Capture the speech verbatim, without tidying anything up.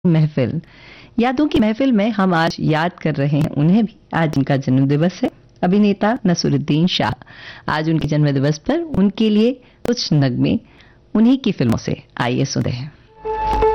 महफिल यादों की महफिल में हम आज याद कर रहे हैं उन्हें भी। आज उनका जन्म दिवस है। अभिनेता नसीरुद्दीन शाह। आज उनके जन्म दिवस पर उनके लिए कुछ नगमे उन्हीं की फिल्मों से आइए सुनते हैं।